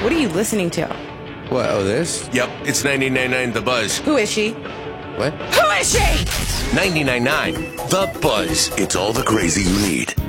What are you listening to? What, oh, this? Yep, it's 99.9 The Buzz. Who is she? What? Who is she? 99.9 The Buzz. It's all the crazy you need.